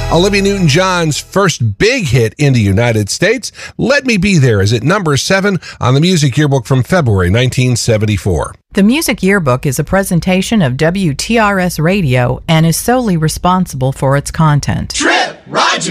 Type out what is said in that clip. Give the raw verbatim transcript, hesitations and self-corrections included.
Olivia Newton-John's first big hit in the United States, Let Me Be There, is at number seven on the Music Yearbook from February nineteen seventy-four. The Music Yearbook is a presentation of W T R S Radio and is solely responsible for its content. Trip, Roger!